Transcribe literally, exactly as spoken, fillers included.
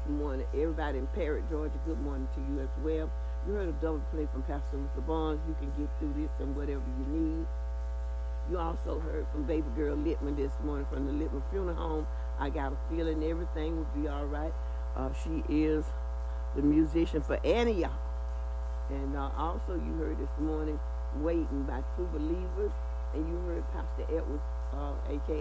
morning. Everybody in Parrot, Georgia, good morning to you as well. You heard a double play from Pastor Luther Barnes. You can get through this and whatever you need. You also heard from baby girl Littman this morning from the Littman Funeral Home. I got a feeling everything will be all right. Uh, she is the musician for Antioch. And uh, also you heard this morning Waiting by True Believers. And you heard Pastor Edwards, uh, a k a.